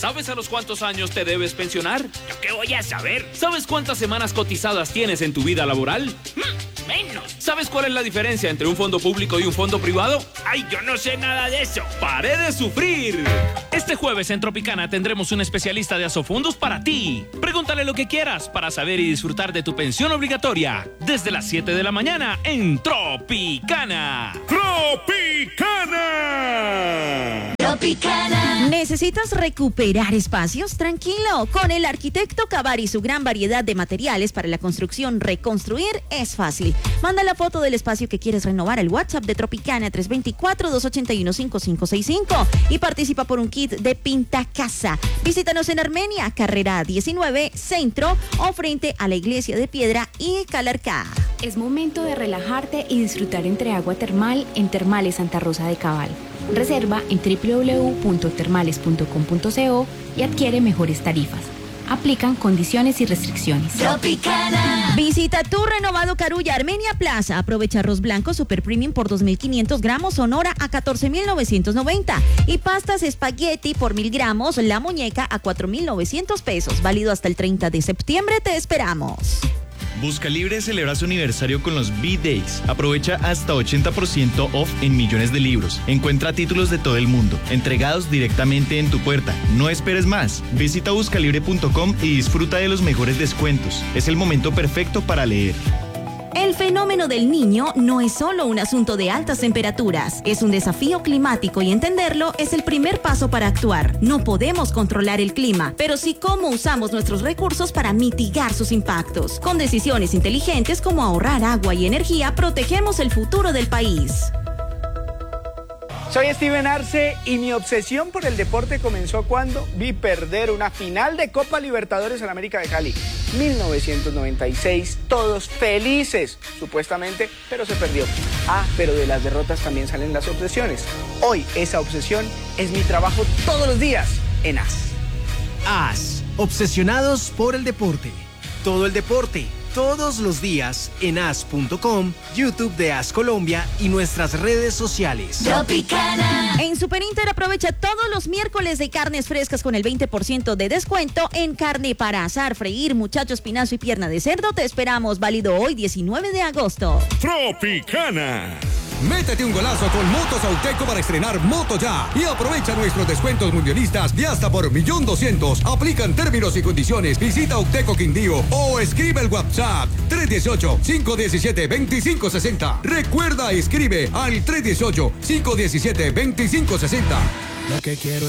¿Sabes a los cuántos años te debes pensionar? ¿Yo qué voy a saber? ¿Sabes cuántas semanas cotizadas tienes en tu vida laboral? Menos. ¿Sabes cuál es la diferencia entre un fondo público y un fondo privado? ¡Ay, yo no sé nada de eso! ¡Pare de sufrir! Este jueves en Tropicana tendremos un especialista de Asofondos para ti. Pregúntale lo que quieras para saber y disfrutar de tu pensión obligatoria. Desde las 7 de la mañana en Tropicana. ¡Tropicana! Tropicana. ¿Necesitas recuperar espacios? Tranquilo. Con el arquitecto Cavar y su gran variedad de materiales para la construcción, reconstruir es fácil. Manda la foto del espacio que quieres renovar al WhatsApp de Tropicana 324-281-5565 y participa por un kit de Pinta Casa. Visítanos en Armenia, carrera 19, centro o frente a la iglesia de Piedra y Calarcá. Es momento de relajarte y disfrutar entre agua termal en Termales Santa Rosa de Cabal. Reserva en www.termales.com.co y adquiere mejores tarifas. Aplican condiciones y restricciones. Tropicana. Visita tu renovado Carulla Armenia Plaza. Aprovecha arroz blanco Super Premium por 2.500 gramos Sonora a 14.990 y pastas espagueti por 1.000 gramos La Muñeca a 4.900 pesos. Válido hasta el 30 de septiembre. Te esperamos. Buscalibre celebra su aniversario con los B-Days. Aprovecha hasta 80% off en millones de libros. Encuentra títulos de todo el mundo, entregados directamente en tu puerta. No esperes más. Visita buscalibre.com y disfruta de los mejores descuentos. Es el momento perfecto para leer. El fenómeno del Niño no es solo un asunto de altas temperaturas, es un desafío climático y entenderlo es el primer paso para actuar. No podemos controlar el clima, pero sí cómo usamos nuestros recursos para mitigar sus impactos. Con decisiones inteligentes como ahorrar agua y energía, protegemos el futuro del país. Soy Steven Arce y mi obsesión por el deporte comenzó cuando vi perder una final de Copa Libertadores en América de Cali. 1996, todos felices, supuestamente, pero se perdió. Pero de las derrotas también salen las obsesiones. Hoy esa obsesión es mi trabajo todos los días en AS. AS, obsesionados por el deporte. Todo el deporte, todos los días en as.com, YouTube de AS Colombia y nuestras redes sociales. Tropicana. En Super Inter aprovecha todos los miércoles de carnes frescas con el 20% de descuento en carne para asar, freír, muchacho, espinazo y pierna de cerdo. Te esperamos, válido hoy 19 de agosto. Tropicana. Métete un golazo con Motos Auteco para estrenar Moto Ya y aprovecha nuestros descuentos mundialistas de hasta por 1.200.000. Aplican términos y condiciones. Visita Auteco Quindío o escribe el WhatsApp 318-517-2560. Recuerda, escribe al 318-517-2560. Lo que quiero